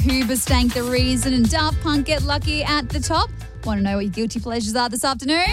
Hoobastank, The Reason and Daft Punk Get Lucky at the top. Want to know what your guilty pleasures are this afternoon?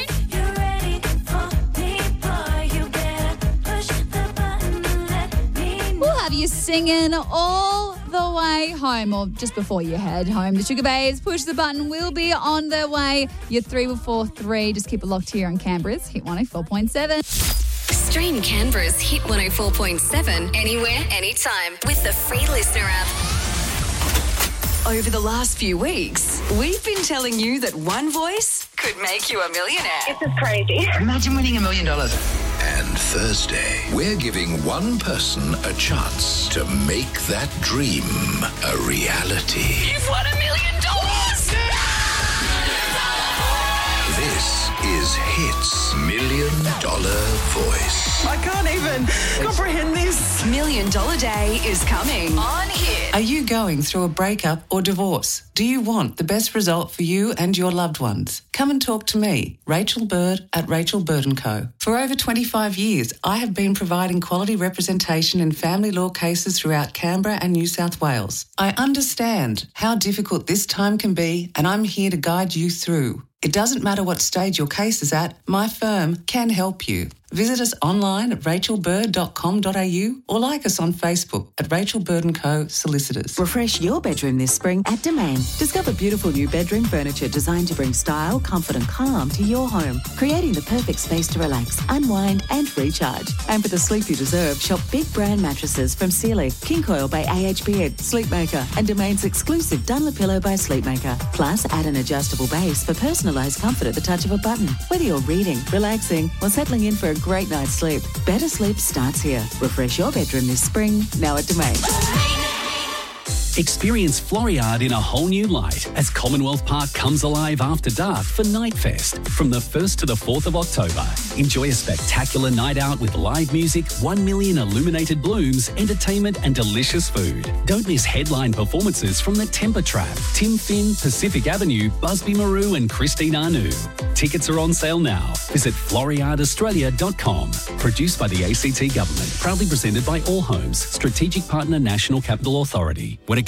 We'll have you singing all the way home or just before you head home. The Sugar Babes Push the Button will be on their way. Your 3-4-3. Just keep it locked here on Canberra's Hit 104.7. Stream Canberra's Hit 104.7 anywhere, anytime with the free Listener app. Over the last few weeks, we've been telling you that one voice could make you a millionaire. This is crazy. Imagine winning $1 million. And Thursday, we're giving one person a chance to make that dream a reality. You've won $1 million! This is Hit's $1 Million Voice. I can't even comprehend this. $1 Million Day is coming on Hit. Are you going through a breakup or divorce? Do you want the best result for you and your loved ones? Come and talk to me, Rachel Bird at Rachel Bird & Co. For over 25 years, I have been providing quality representation in family law cases throughout Canberra and New South Wales. I understand how difficult this time can be, and I'm here to guide you through. It doesn't matter what stage your case is at, my firm can help you. Visit us online at rachelbird.com.au or like us on Facebook at Rachel Bird & Co. Solicitors. Refresh your bedroom this spring at Domain. Discover beautiful new bedroom furniture designed to bring style, comfort and calm to your home, creating the perfect space to relax, unwind and recharge. And for the sleep you deserve, shop big brand mattresses from Sealy, King Coil by AHBN, Sleepmaker and Domain's exclusive Dunlopillow by Sleepmaker. Plus, add an adjustable base for personalised comfort at the touch of a button. Whether you're reading, relaxing or settling in for a great night's sleep, better sleep starts here. Refresh your bedroom this spring, now at Domain. Experience Floriade in a whole new light as Commonwealth Park comes alive after dark for Nightfest from the 1st to the 4th of October. Enjoy a spectacular night out with live music, 1 million illuminated blooms, entertainment and delicious food. Don't miss headline performances from the Temper Trap, Tim Finn, Pacific Avenue, Busby Maru and Christine Anu. Tickets are on sale now. Visit floriadeaustralia.com. Produced by the ACT Government. Proudly presented by All Homes, Strategic Partner National Capital Authority. When it